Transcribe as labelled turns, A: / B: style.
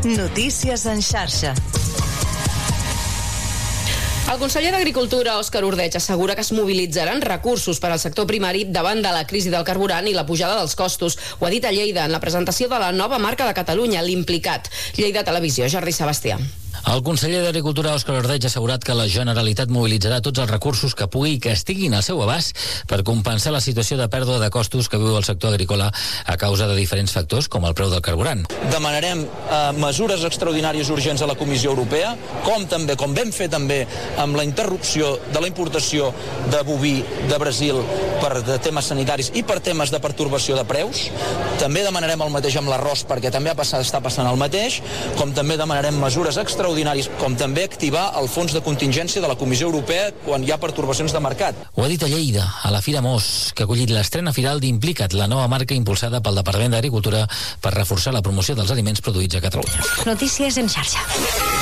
A: Notícies en xarxa.
B: El conseller d'Agricultura, Òscar Ordeig, assegura que es mobilitzaran recursos per al sector primari davant de la crisi del carburant i la pujada dels costos. Ho ha dit a Lleida en la presentació de la nova marca de Catalunya, l'Implicat. Lleida Televisió, Jordi Sebastià.
C: El conseller d'Agricultura, Òscar Ordeig, ha assegurat que la Generalitat mobilitzarà tots els recursos que pugui i que estiguin al seu abast per compensar la situació de pèrdua de costos que viu el sector agrícola a causa de diferents factors, com el preu del carburant.
D: Demanarem mesures extraordinàries urgents a la Comissió Europea, com vam fer també amb la interrupció de la importació de boví de Brasil per temes sanitaris i per temes de pertorbació de preus. També demanarem el mateix amb l'arròs, perquè també està passant el mateix, com també demanarem mesures extraordinàries, com també activar el fons de contingència de la Comissió Europea quan hi ha pertorbacions de mercat.
C: Ho ha dit a Lleida, a la Fira Mos, que ha acollit l'estrena firal d'Implicat, la nova marca impulsada pel Departament d'Agricultura per reforçar la promoció dels aliments produïts a Catalunya.
A: Notícies en xarxa.